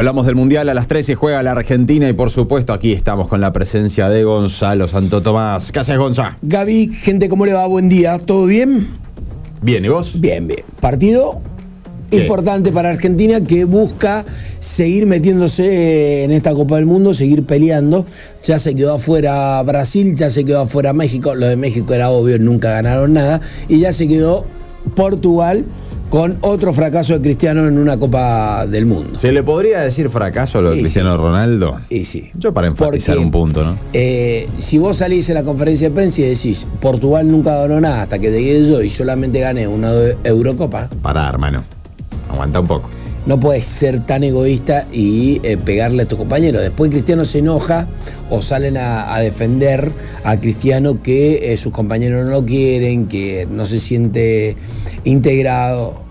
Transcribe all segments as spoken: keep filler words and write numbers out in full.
Hablamos del Mundial, a las trece juega la Argentina y por supuesto aquí estamos con la presencia de Gonzalo Santo Tomás. ¿Qué haces, Gonzalo? Gaby, gente, ¿cómo le va? Buen día, ¿todo bien? Bien, ¿y vos? Bien, bien. Partido ¿Qué? importante para Argentina que busca seguir metiéndose en esta Copa del Mundo, seguir peleando. Ya se quedó afuera Brasil, ya se quedó afuera México. Lo de México era obvio, nunca ganaron nada. Y ya se quedó Portugal con otro fracaso de Cristiano en una Copa del Mundo. ¿Se le podría decir fracaso a lo de y Cristiano sí. Ronaldo? Y sí. Yo para enfatizar Porque, un punto, ¿no? Eh, si vos salís en la conferencia de prensa y decís Portugal nunca ganó nada hasta que llegué yo y solamente gané una Eurocopa. Pará, hermano. Aguanta un poco. No puedes ser tan egoísta y eh, pegarle a tus compañeros. Después Cristiano se enoja o salen a, a defender a Cristiano que eh, sus compañeros no lo quieren, que no se siente integrado.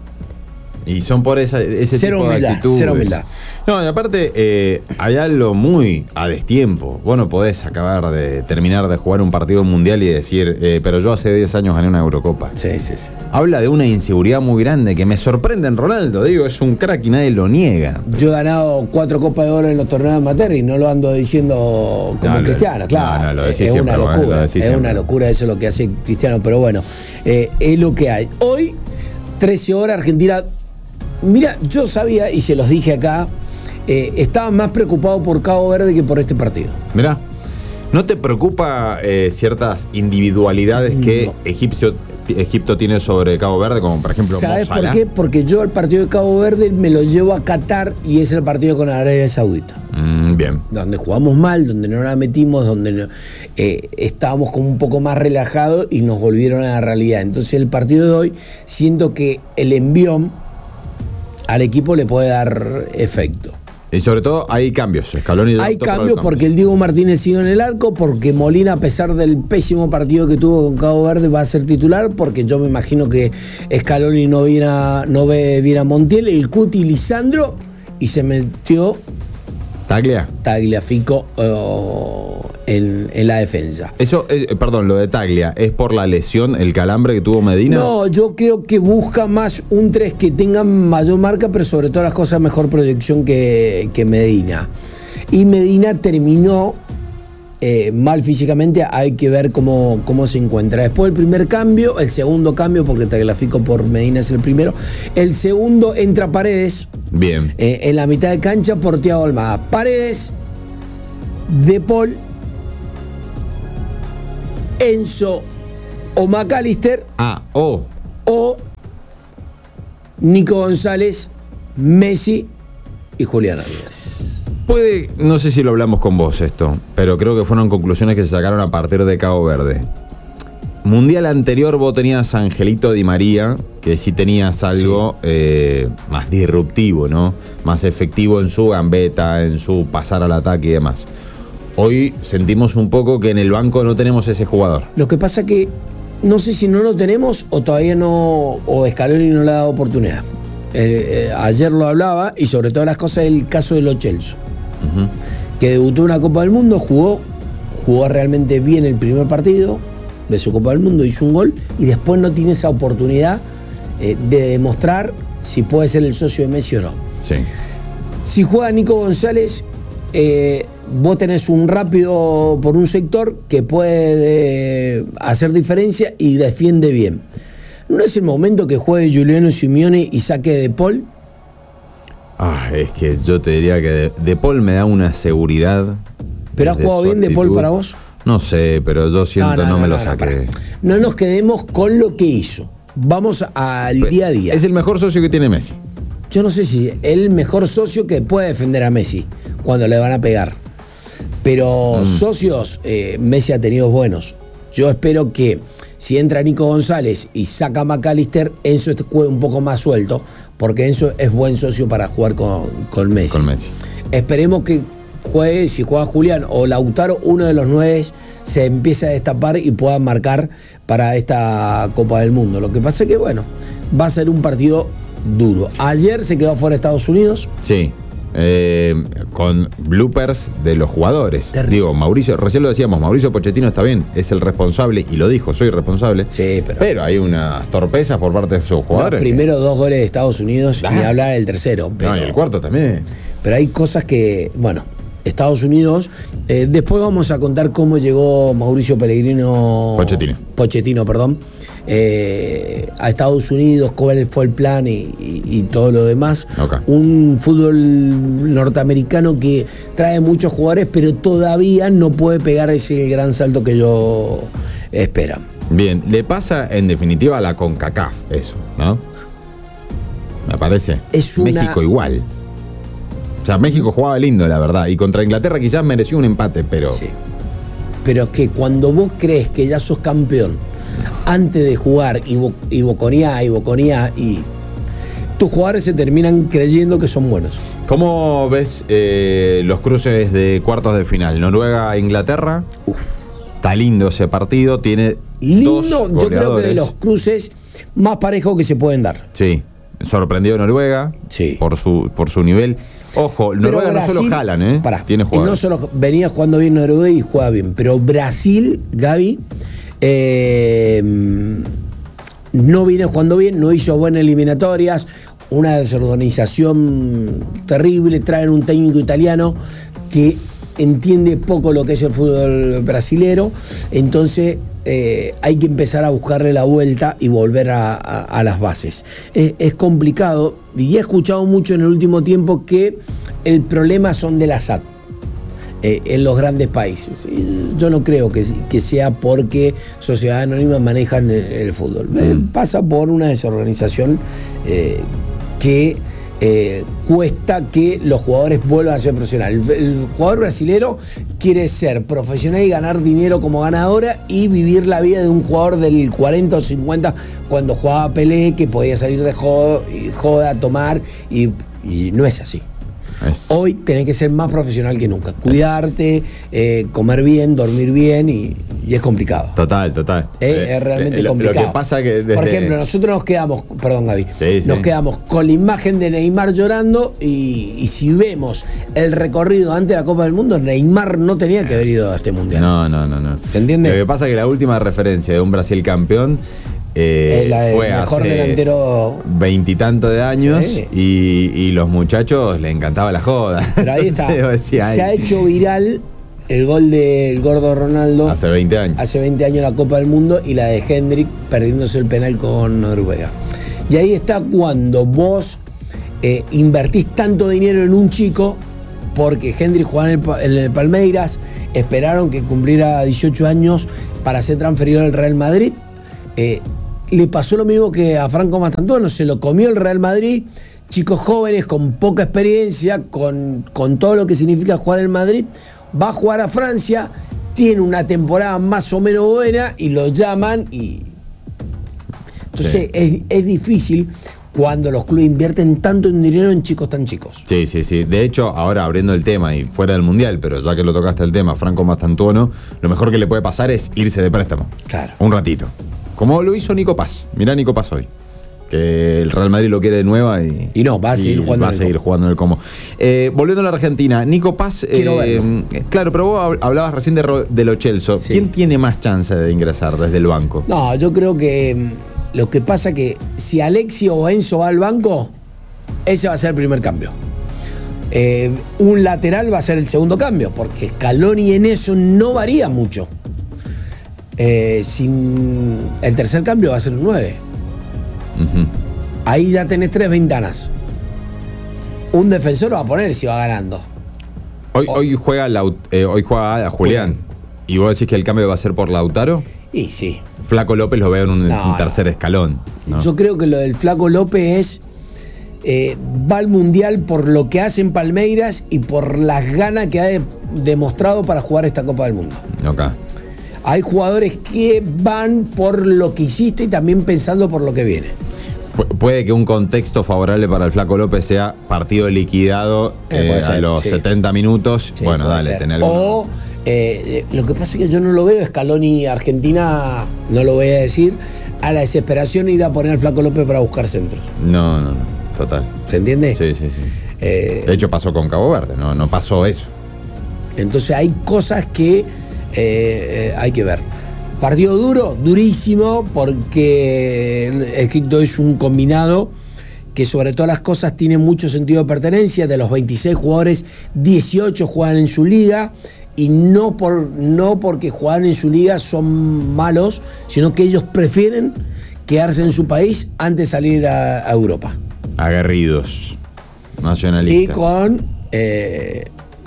Y son por esa, ese cero tipo humildad, de actitudes. Cero humildad. No, y aparte eh, hay algo muy a destiempo. Vos no podés acabar de terminar de jugar un partido mundial y decir, eh, pero yo hace diez años gané una Eurocopa. Sí, sí, sí. Habla de una inseguridad muy grande que me sorprende en Ronaldo. Digo, es un crack y nadie lo niega. Yo he ganado cuatro Copas de Oro en los torneos amateur y no lo ando diciendo como no, Cristiano, lo, claro. No, no, lo es decís una siempre, locura, lo decís es siempre. una locura eso lo que hace Cristiano, pero bueno, eh, es lo que hay. Hoy, trece horas, Argentina. Mira, yo sabía, y se los dije acá, eh, estaba más preocupado por Cabo Verde que por este partido. Mirá, ¿no te preocupa eh, ciertas individualidades que No. Egipcio, Egipto tiene sobre Cabo Verde, como por ejemplo ¿Sabes Mo Salah? por qué? Porque yo el partido de Cabo Verde me lo llevo a Qatar y es el partido con Arabia Saudita. Mm, bien. Donde jugamos mal, donde no la metimos, donde no, eh, estábamos como un poco más relajados y nos volvieron a la realidad. Entonces el partido de hoy, siento que el envión al equipo le puede dar efecto. Y sobre todo hay cambios. Scaloni Hay optó por cambios porque el Diego Martínez sigue en el arco, porque Molina, a pesar del pésimo partido que tuvo con Cabo Verde, va a ser titular, porque yo me imagino que Scaloni no, viera, no ve bien a Montiel, el Cuti Lisandro, y se metió Taglia. Tagliafico uh, en, en la defensa. Eso, es, perdón, lo de Taglia, ¿es por la lesión, el calambre que tuvo Medina? No, yo creo que busca más un tres que tenga mayor marca, pero sobre todas las cosas mejor proyección que, que Medina. Y Medina terminó eh, mal físicamente, hay que ver cómo, cómo se encuentra. Después el primer cambio, el segundo cambio, porque Tagliafico por Medina es el primero. El segundo entra Paredes. Bien. Eh, en la mitad de cancha por Thiago Almada. Paredes, De Paul, Enzo o McAllister. Ah, oh. O Nico González, Messi y Julián Álvarez. Puede, no sé si lo hablamos con vos esto, pero creo que fueron conclusiones que se sacaron a partir de Cabo Verde. Mundial anterior vos tenías a Angelito Di María, que sí tenías algo sí. eh, más disruptivo, ¿no? Más efectivo en su gambeta, en su pasar al ataque y demás. Hoy sentimos un poco que en el banco no tenemos ese jugador. Lo que pasa que no sé si no lo tenemos o todavía no, o Scaloni no le ha dado oportunidad. Eh, eh, ayer lo hablaba y sobre todas las cosas el caso de Lo Celso, uh-huh. que debutó en una Copa del Mundo, jugó, jugó realmente bien el primer partido de su Copa del Mundo, hizo un gol y después no tiene esa oportunidad eh, de demostrar si puede ser el socio de Messi o no. Sí. Si juega Nico González, eh, vos tenés un rápido por un sector que puede hacer diferencia y defiende bien. ¿No es el momento que juegue Giuliano Simeone y saque De Paul? Ah, es que yo te diría que De, De Paul me da una seguridad. ¿Pero ha jugado bien De Paul para vos? No sé, pero yo siento no, no, no, no me no, lo saqué. No, no nos quedemos con lo que hizo. Vamos al pero día a día. Es el mejor socio que tiene Messi. Yo no sé si es el mejor socio que puede defender a Messi cuando le van a pegar. Pero mm. socios, eh, Messi ha tenido buenos. Yo espero que si entra Nico González y saca a McAllister, Enzo juegue un poco más suelto, porque Enzo es buen socio para jugar con, con Messi. Con Messi. Esperemos que juegue, si juega Julián o Lautaro, uno de los nueve se empiece a destapar y pueda marcar para esta Copa del Mundo. Lo que pasa es que, bueno, va a ser un partido duro. Ayer se quedó fuera Estados Unidos. Sí. Eh, con bloopers de los jugadores. Terrible. Digo, Mauricio, recién lo decíamos, Mauricio Pochettino está bien, es el responsable y lo dijo, soy responsable. Sí, pero, pero hay unas torpezas por parte de sus jugadores. No, primero dos goles de Estados Unidos ah. y hablar del tercero. Pero, no, y el cuarto también. pero hay cosas que, bueno, Estados Unidos, eh, después vamos a contar cómo llegó Mauricio Pellegrino, Pochettino, Pochettino, perdón, eh, a Estados Unidos, cuál fue el plan y, y, y todo lo demás. Okay. Un fútbol norteamericano que trae muchos jugadores, pero todavía no puede pegar ese gran salto que ellos esperan. Bien, le pasa en definitiva a la CONCACAF eso, ¿no? Me parece. Es una... México igual. O sea, México jugaba lindo, la verdad. Y contra Inglaterra quizás mereció un empate, pero... Sí. Pero es que cuando vos crees que ya sos campeón, antes de jugar y, bo y boconear y boconear, y tus jugadores se terminan creyendo que son buenos. ¿Cómo ves eh, los cruces de cuartos de final? Noruega-Inglaterra. Uf. Está lindo ese partido. Tiene lindo, dos yo creo que goleadores. de los cruces más parejos que se pueden dar. Sí. Sorprendió Noruega. Sí. Por su, por su nivel. Ojo, Noruega Brasil, no solo jalan, ¿eh? Pará, tiene y jugadores. no solo venía jugando bien Noruega y juega bien, pero Brasil, Gaby, eh, no viene jugando bien, no hizo buenas eliminatorias, una desorganización terrible, traen un técnico italiano que entiende poco lo que es el fútbol brasilero, entonces eh, hay que empezar a buscarle la vuelta y volver a, a, a las bases. Es, es complicado y he escuchado mucho en el último tiempo que el problema son de la S A D eh, en los grandes países. Y yo no creo que, que sea porque sociedades anónimas manejan el, el fútbol. Mm. Eh, pasa por una desorganización eh, que Eh, cuesta que los jugadores vuelvan a ser profesionales. El, el jugador brasilero quiere ser profesional y ganar dinero como gana ahora y vivir la vida de un jugador del cuarenta o cincuenta cuando jugaba Pelé, que podía salir de joda, joda tomar y, y no es así. Es. Hoy tenés que ser más profesional que nunca. Cuidarte, eh, comer bien, dormir bien y, y es complicado. Total, total. Eh, eh, es realmente eh, lo, complicado. Lo que pasa que desde... Por ejemplo, nosotros nos quedamos, perdón Gaby, sí, nos sí. quedamos con la imagen de Neymar llorando y, y si vemos el recorrido antes de la Copa del Mundo, Neymar no tenía que haber ido a este Mundial. No, no, no, no. ¿Se entiende? Lo que pasa es que la última referencia de un Brasil campeón Eh, la de fue mejor hace delantero veintitantos de años sí. y, y los muchachos le encantaba la joda. Pero ahí está. decía, se ha hecho viral el gol del gordo Ronaldo hace veinte años. Hace veinte años en la Copa del Mundo y la de Hendrik perdiéndose el penal con Noruega. Y ahí está cuando vos eh, invertís tanto dinero en un chico, porque Hendrik jugaba en el, en el Palmeiras, esperaron que cumpliera dieciocho años para ser transferido al Real Madrid. Eh, Le pasó lo mismo que a Franco Mastantuono, se lo comió el Real Madrid, chicos jóvenes con poca experiencia, con, con todo lo que significa jugar en Madrid, va a jugar a Francia, tiene una temporada más o menos buena y lo llaman y... Entonces sí. es, es difícil cuando los clubes invierten tanto en dinero en chicos tan chicos. Sí, sí, sí. De hecho, ahora abriendo el tema y fuera del Mundial, pero ya que lo tocaste el tema, Franco Mastantuono, lo mejor que le puede pasar es irse de préstamo. Claro. Un ratito. Como lo hizo Nico Paz. Mirá Nico Paz hoy. Que el Real Madrid lo quiere de nueva y, y no, va a seguir, jugando, va a seguir jugando en el Como. Eh, volviendo a la Argentina, Nico Paz. Quiero eh, verlo. Claro, pero vos hablabas recién de, de Lo Celso. Sí. ¿Quién tiene más chance de ingresar desde el banco? No, yo creo que lo que pasa es que si Alexio o Enzo va al banco, ese va a ser el primer cambio. Eh, un lateral va a ser el segundo cambio, porque Scaloni en eso no varía mucho. Eh, sin el tercer cambio va a ser un nueve. Uh-huh. Ahí ya tenés tres ventanas. Un defensor lo va a poner si va ganando. Hoy, o, hoy juega Laut, eh, hoy juega a Julián. ¿Y vos decís que el cambio va a ser por Lautaro? Y sí. Flaco López lo veo en un, no, un tercer no. escalón, ¿no? Yo creo que lo del Flaco López es eh, va al Mundial por lo que hace en Palmeiras y por las ganas que ha de, demostrado para jugar esta Copa del Mundo. Okay. Hay jugadores que van por lo que hiciste y también pensando por lo que viene. Pu- puede que un contexto favorable para el Flaco López sea partido liquidado eh, eh, ser, a los sí. setenta minutos. Sí, bueno, dale, tener alguna... O eh, lo que pasa es que yo no lo veo, Scaloni Argentina, no lo voy a decir, a la desesperación ir a poner al Flaco López para buscar centros. No, no, no, total. ¿Se entiende? Sí, sí, sí. Eh, de hecho pasó con Cabo Verde, no, no pasó eso. Entonces hay cosas que Eh, eh, hay que ver. Partido duro, durísimo, porque Egipto es un combinado que sobre todas las cosas tiene mucho sentido de pertenencia. De los veintiséis jugadores, dieciocho juegan en su liga, y no, por, no porque juegan en su liga son malos, sino que ellos prefieren quedarse en su país antes de salir a, a Europa. Aguerridos, nacionalistas. Y con eh,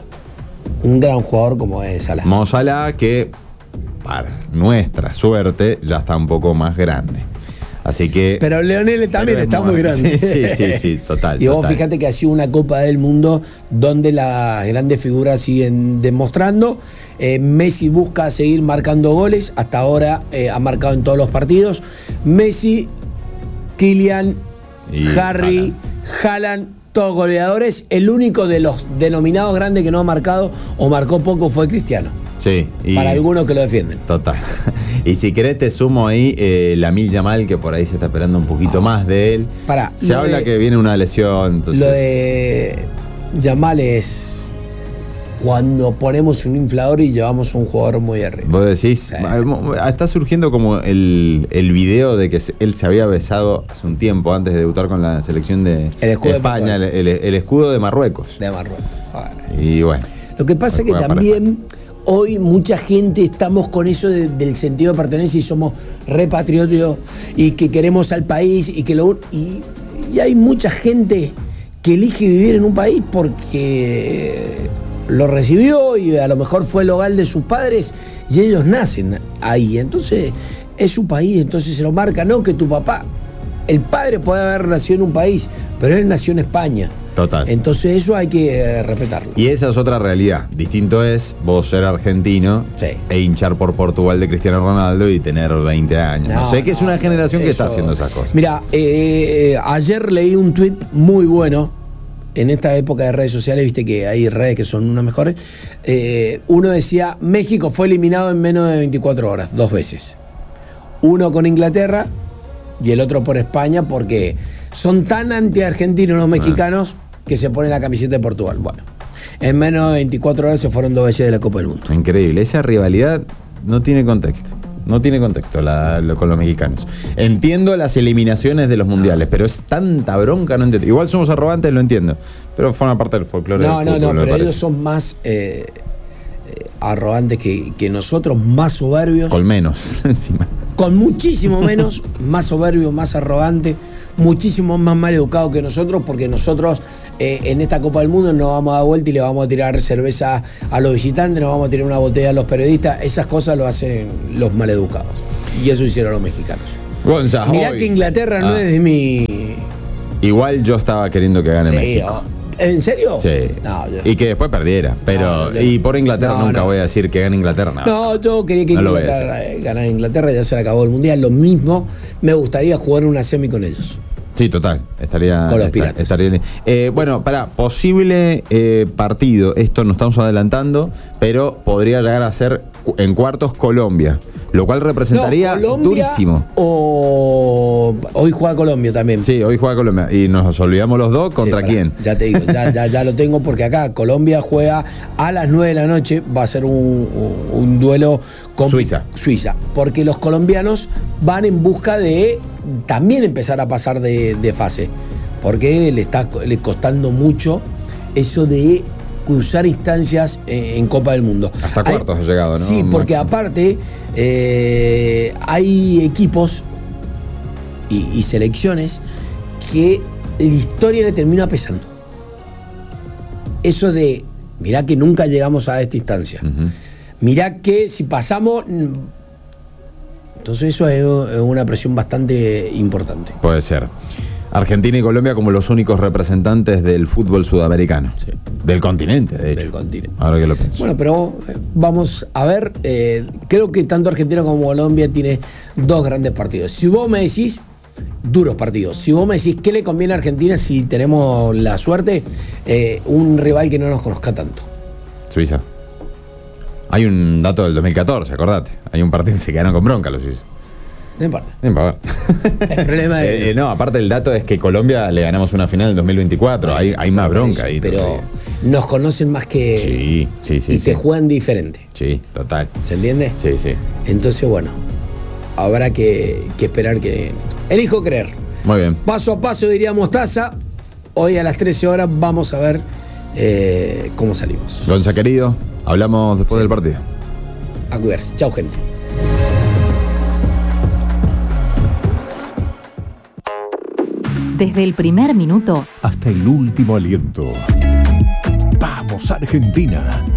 un gran jugador como es Salah. Mo Salah, que para nuestra suerte ya está un poco más grande. Así que. Pero Leonel también está muy grande. Sí, sí, sí, sí, total. Y vos total. fíjate que ha sido una Copa del Mundo donde las grandes figuras siguen demostrando. Eh, Messi busca seguir marcando goles. Hasta ahora eh, ha marcado en todos los partidos. Messi, Kylian, Y Harry, Haaland, todos goleadores. El único de los denominados grandes que no ha marcado o marcó poco fue Cristiano. Sí. Y para algunos que lo defienden. Total. Y si querés te sumo ahí eh, Lamine Yamal, que por ahí se está esperando un poquito más de él. Pará, se lo habla de- que viene una lesión. Entonces, Lo de Yamal es cuando ponemos un inflador y llevamos un jugador muy arriba. vos decís, Sí. está surgiendo como el, el video de que se- él se había besado hace un tiempo antes de debutar con la selección de, El escudo de España, el, Portugal. el- el escudo de Marruecos. De Marruecos. Y bueno. Lo que pasa es que Juega para también hoy mucha gente estamos con eso de- del sentido de pertenencia y somos repatriotos y que queremos al país y que lo y, y hay mucha gente que elige vivir en un país porque lo recibió y a lo mejor fue el hogar de sus padres y ellos nacen ahí. Entonces es su país, entonces se lo marca. No que tu papá, el padre puede haber nacido en un país, pero él nació en España. Total. Entonces eso hay que eh, respetarlo. Y esa es otra realidad. Distinto es vos ser argentino Sí. e hinchar por Portugal de Cristiano Ronaldo y tener veinte años. No, sé que es no, una generación que está eso- haciendo esas cosas. Mira, eh, eh, ayer leí un tuit muy bueno. En esta época de redes sociales, viste que hay redes que son unas mejores. Eh, uno decía, México fue eliminado en menos de veinticuatro horas, dos veces. Uno con Inglaterra y el otro por España, porque son tan anti-argentinos los mexicanos que se ponen la camiseta de Portugal. Bueno, en menos de veinticuatro horas se fueron dos veces de la Copa del Mundo. Increíble. Esa rivalidad no tiene contexto. No tiene contexto la- lo- con los mexicanos. Entiendo las eliminaciones de los mundiales, pero es tanta bronca, no entiendo. Igual somos arrogantes, lo entiendo. Pero forma parte del folclore. No, del no, fútbol, no, me pero parece. ellos son más eh, eh, arrogantes que, que nosotros, más soberbios, Con menos, encima. con muchísimo menos, más soberbios, más arrogantes, muchísimo más mal educados que nosotros, porque nosotros eh, en esta Copa del Mundo nos vamos a dar vuelta y le vamos a tirar cerveza a los visitantes, nos vamos a tirar una botella a los periodistas. Esas cosas lo hacen los maleducados. Y eso hicieron los mexicanos. Gonza, Mirá hoy- que Inglaterra no Ah, es de mi... Igual yo estaba queriendo que gane Sí, México. oh, ¿en serio? Sí. No, yo- Y que después perdiera. Pero. No, no, y por Inglaterra no, nunca no. voy a decir que gane Inglaterra. No. No, yo quería que No lo voy a Inglaterra eh, ganara Inglaterra, ya se le acabó el mundial. Lo mismo, me gustaría jugar una semi con ellos. Sí, total. Estaría. Con los esta- piratas. estaría bien. Eh, bueno, para posible eh, partido, esto nos estamos adelantando, pero podría llegar a ser cu- en cuartos Colombia, lo cual representaría No, Colombia durísimo. O hoy juega Colombia también. Sí, hoy juega Colombia. Y nos olvidamos los dos, ¿contra Sí, pará, quién? Ya te digo, ya, ya, ya lo tengo porque acá Colombia juega a las nueve de la noche, va a ser un, un- un duelo con Suiza. Suiza, porque los colombianos van en busca de también empezar a pasar de, de fase, porque le está le costando mucho eso de cruzar instancias eh, en Copa del Mundo. Hasta Hay- cuartos ha llegado, ¿no? Sí, porque Máximo. aparte eh, hay equipos y, y selecciones que la historia le termina pesando. Eso de, mirá que nunca llegamos a esta instancia. Ujú. Mirá que si pasamos... mm, Entonces eso es es una presión bastante importante. Puede ser. Argentina y Colombia como los únicos representantes del fútbol sudamericano. Sí. Del continente, de hecho. Del continente. Ahora que lo pienso. Bueno, pero eh, vamos a ver, eh, creo que tanto Argentina como Colombia tiene dos grandes partidos. Si vos me decís, duros partidos. Si vos me decís, ¿qué le conviene a Argentina si tenemos la suerte? Eh, un rival que no nos conozca tanto. Suiza. Hay un dato del dos mil catorce, acordate. Hay un partido que se quedaron con bronca los suizos. No importa. Bien, para ver. El problema es... Eh, eh, no, aparte el dato es que Colombia le ganamos una final en dos mil veinticuatro. Hay, hay más bronca ahí. Pero todavía. nos conocen más que... Sí, sí, sí. y sí. te juegan diferente. Sí, total. ¿Se entiende? Sí, sí. Entonces, bueno, habrá que, que esperar que... Elijo creer. Muy bien. Paso a paso, diría Mostaza. Hoy a las trece horas vamos a ver eh, cómo salimos. Gonza, querido, hablamos después sí. del partido. A cuidarse. Chau, gente. Desde el primer minuto hasta el último aliento. ¡Vamos, Argentina!